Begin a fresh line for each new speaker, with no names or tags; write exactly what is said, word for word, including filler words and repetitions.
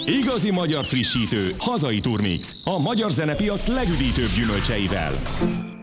Igazi magyar frissítő, hazai turmix. A magyar zenepiac legüdítőbb gyümölcseivel.